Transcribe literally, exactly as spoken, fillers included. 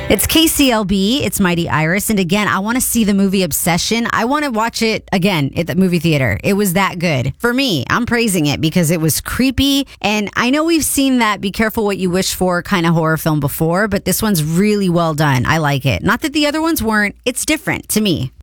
It's K C L B. It's Mighty Iris. And again, I want to see the movie Obsession. I want to watch it again at the movie theater. It was that good. For me, I'm praising it because it was creepy. And I know we've seen that Be Careful What You Wish For kind of horror film before, but this one's really well done. I like it. Not that the other ones weren't. It's different to me.